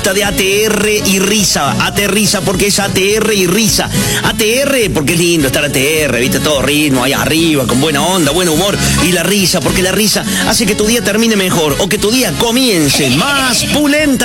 de ATR y risa. Aterriza porque es ATR y risa. ATR porque es lindo estar ATR, viste, todo ritmo ahí arriba, con buena onda, buen humor. Y la risa porque la risa hace que tu día termine mejor o que tu día comience más pulenta.